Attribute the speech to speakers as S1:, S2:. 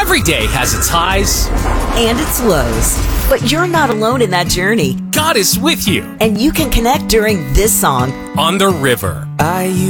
S1: Every day has its highs
S2: and its lows. But you're not alone in that journey.
S1: God is with you
S2: And you can connect during this song
S1: on the river.